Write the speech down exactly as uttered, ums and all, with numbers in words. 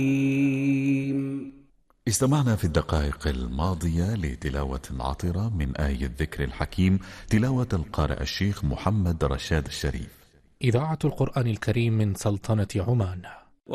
استمعنا في الدقائق الماضية لتلاوة عطرة من آية الذكر الحكيم، تلاوة القارئ الشيخ محمد رشاد الشريف. إذاعة القرآن الكريم من سلطنة عمان.